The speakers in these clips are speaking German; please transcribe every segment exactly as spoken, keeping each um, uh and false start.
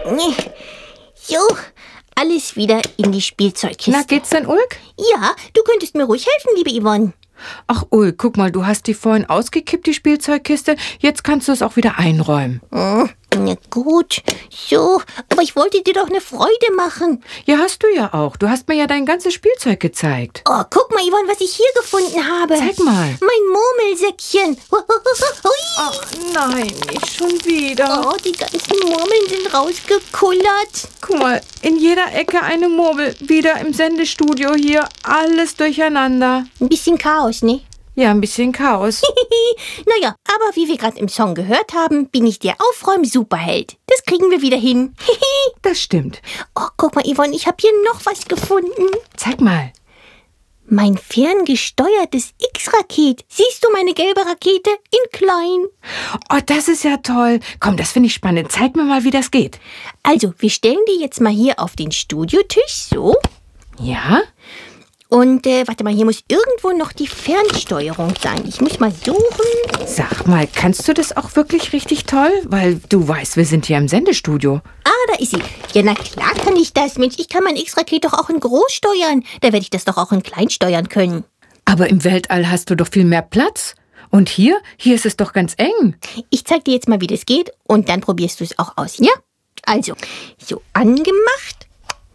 So, alles wieder in die Spielzeugkiste. Na, geht's denn, Ulk? Ja, du könntest mir ruhig helfen, liebe Yvonne. Ach, Ulk, guck mal, du hast die vorhin ausgekippt, die Spielzeugkiste. Jetzt kannst du es auch wieder einräumen. Oh, na gut, so, aber ich wollte dir doch eine Freude machen. Ja, hast du ja auch. Du hast mir ja dein ganzes Spielzeug gezeigt. Oh, guck mal, Yvonne, was ich hier gefunden habe. Zeig mal. Mein Murmelsäckchen. Ach nein, nicht schon wieder. Oh, die ganzen Murmeln sind rausgekullert. Guck mal, in jeder Ecke eine Murmel. Wieder im Sendestudio hier. Alles durcheinander. Ein bisschen Chaos, ne? Ja, ein bisschen Chaos. Naja, aber wie wir gerade im Song gehört haben, bin ich der Aufräum-Superheld. Das kriegen wir wieder hin. Das stimmt. Oh, guck mal, Yvonne, ich habe hier noch was gefunden. Zeig mal. Mein ferngesteuertes X-Raket. Siehst du meine gelbe Rakete in klein? Oh, das ist ja toll. Komm, das finde ich spannend. Zeig mir mal, wie das geht. Also, wir stellen die jetzt mal hier auf den Studiotisch, so. Ja? Und, äh, warte mal, hier muss irgendwo noch die Fernsteuerung sein. Ich muss mal suchen. Sag mal, kannst du das auch wirklich richtig toll? Weil du weißt, wir sind hier im Sendestudio. Ah, da ist sie. Ja, na klar kann ich das, Mensch. Ich kann mein X-Raket doch auch in groß steuern. Da werde ich das doch auch in klein steuern können. Aber im Weltall hast du doch viel mehr Platz. Und hier? Hier ist es doch ganz eng. Ich zeig dir jetzt mal, wie das geht. Und dann probierst du es auch aus, ja? Also, so angemacht.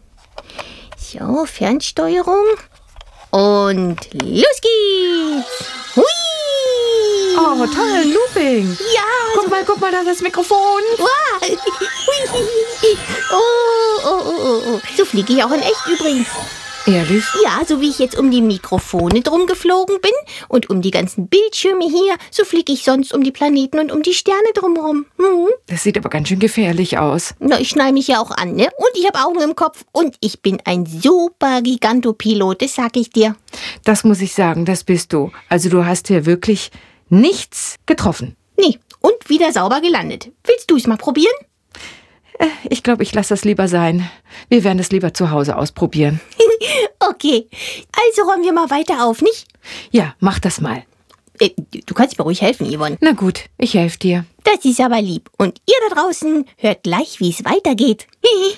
So, Fernsteuerung. Und los geht's! Hui! Oh, toll, Looping. Ja! Guck mal, guck mal, da ist das Mikrofon. Wow. Hui. Oh, oh, oh, oh, oh. So fliege ich auch in echt übrigens. Ehrlich? Ja, so wie ich jetzt um die Mikrofone drum geflogen bin und um die ganzen Bildschirme hier, so fliege ich sonst um die Planeten und um die Sterne drumherum. Hm. Das sieht aber ganz schön gefährlich aus. Na, ich schnall mich ja auch an, ne? Und ich habe Augen im Kopf und ich bin ein super Gigantopilot, das sag ich dir. Das muss ich sagen, das bist du. Also du hast hier wirklich nichts getroffen. Nee, und wieder sauber gelandet. Willst du es mal probieren? Ich glaube, ich lasse das lieber sein. Wir werden es lieber zu Hause ausprobieren. Okay, also räumen wir mal weiter auf, nicht? Ja, mach das mal. Äh, du kannst mir ruhig helfen, Yvonne. Na gut, ich helfe dir. Das ist aber lieb. Und ihr da draußen hört gleich, wie es weitergeht.